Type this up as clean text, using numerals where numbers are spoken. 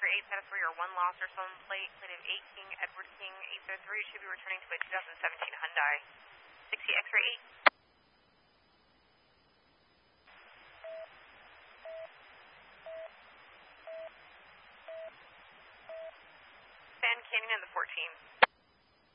X-ray 873 or one loss or stolen plate, plate of 8 King, Edward King 803 should be returning to a 2017 Hyundai 60 X-ray 8. San Canyon and the 14.